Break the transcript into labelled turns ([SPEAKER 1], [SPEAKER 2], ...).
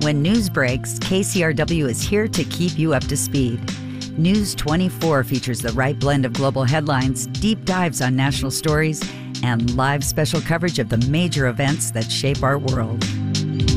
[SPEAKER 1] when news breaks, KCRW is here to keep you up to speed. News 24 features the right blend of global headlines, deep dives on national stories, and live special coverage of the major events that shape our world.